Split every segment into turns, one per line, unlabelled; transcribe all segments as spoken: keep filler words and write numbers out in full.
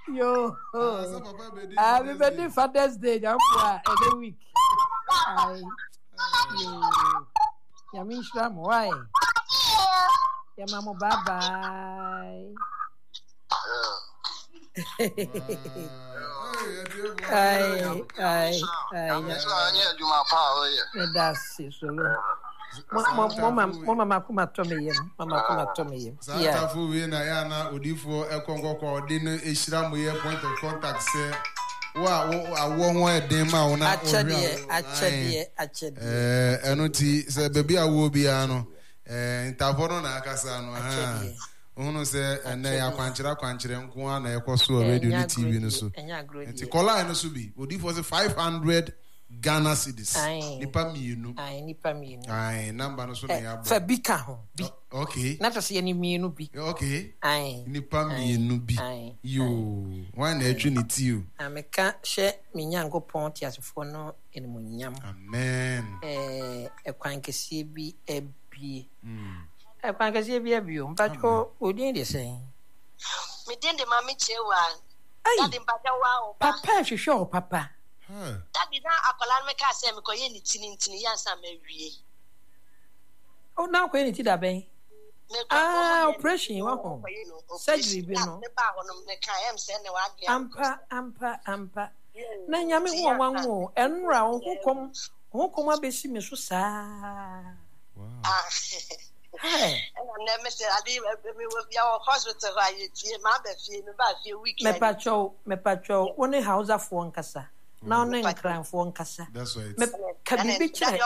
Yo. Happy birthday Father's Day. Jamwa every week. Ay. Yo. Yami shram why? Ya mama bye bye. Ay ay ay. That's it. So. Mama mama kuma tomi yem. Mama kuma tomi yem.
Santa fu we na ya na odifo ekongo ko de no ehira mo ye point of contact say wa awo ho eden ma wona
achede achede achede
eh eno ti se bebi awo bia no eh ntafo no na akasa no ha unu se ene ya kwanchira kwanchire nko a na ekoso radio ni T V no so nti kola no so bi odifo se five hundred Ghana cedis. Nipa mienu.
Ai nipa mienu.
Ai number no so na ya bo.
Fa bi ka ho. Bi.
Okay.
Na to se ni mienu bi.
Okay.
Ai.
Nipa mienu bi. Yo. Why na etrinity you?
Ameka hye minyankopon ti asefo no enumunyam.
Amen.
Eh ekwan kese bi ebie. Mm. Ekwan kese bi ebie. Mpacho odin de sen.
Me din de mama chewa. Daddy mpacha wa oba.
Papa hwehwe o papa.
Daddy na akola me ka se me koye ni tini ntini yansa mawie.
Oh na koye ni ti da ben. Ah operation wa ho. Surgery bi no.
Me ba ho no me ka em se ne wa dia.
Ampa ampa ampa. Na nyame ho wanwo enra ho kom ho kom abesi me so saa.
Wow.
Ah. Hey. Na me se adi me ya hospital wa ye tie ma ba fie me ba fie weekend.
Me pacho me pacho woni Hausa fo nkasa. Na ono nkranfo nkasa.
That's right.
Me ka bibi kire.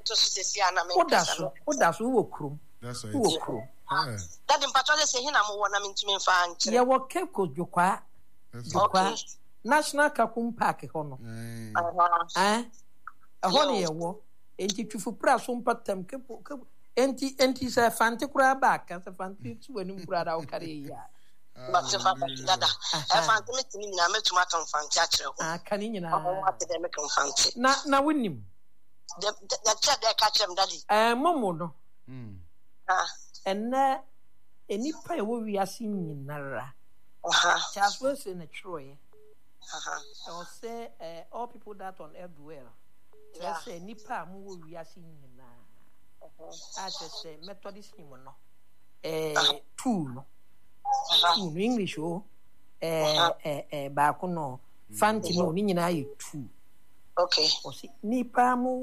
Odaso, odaso wo krum.
That's right.
Wo krum.
Daddy mpacho se hina mo wona me ntumi mfa anche.
Ye wo Cape Coast Jokwa. Jokwa. National Kakum Park ho no. Eh? Ho ne ye wo. Enti twifu pra so mpatam kepo. Enti enti se fante kura ba ka se fante tu wani kura da o kare ya.
But if I dada, I found me to me na me to make fancy akere ho.
Ah, kan nyina.
What dey make fancy.
Na na wonim.
The the check dey catch him daddy.
Eh momo no.
Mm.
Ah.
Ena enipa e wo wiase nyinara.
Aha.
Just was in a troy.
Aha.
I will say uh, all people that on earth dwell.
Yeah.
Say nipa mu wo wiase nyinara. I just say Methodist ni mo no. Eh two no. Two no English oh. Eh eh eh ba ko no. Fanti no ni nyina ye two.
Okay.
O si nipa mu